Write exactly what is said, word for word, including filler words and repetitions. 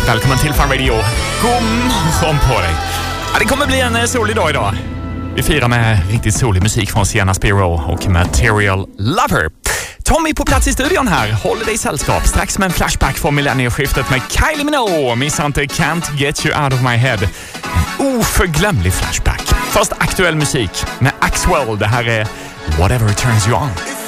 Välkommen till Fun Radio. God morgon på dig. Ja, det kommer bli en solig dag idag. Vi firar med riktigt solig musik från Sienna Spiro och Material Lover. Tommy på plats i studion här håller dig sällskap strax med en flashback från millennieskiftet med Kylie Minogue. Missa inte Can't Get You Out of My Head. En oförglömlig flashback. Först aktuell musik med Axwell. Det här är Whatever Turns You On.